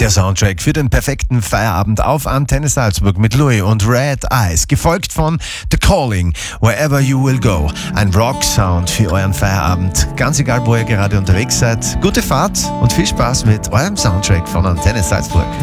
Der Soundtrack für den perfekten Feierabend auf Antenne Salzburg mit Louis und Red Eyes, gefolgt von The Calling, Wherever You Will Go. Ein Rock-Sound für euren Feierabend. Ganz egal, wo ihr gerade unterwegs seid. Gute Fahrt und viel Spaß mit eurem Soundtrack von Antenne Salzburg.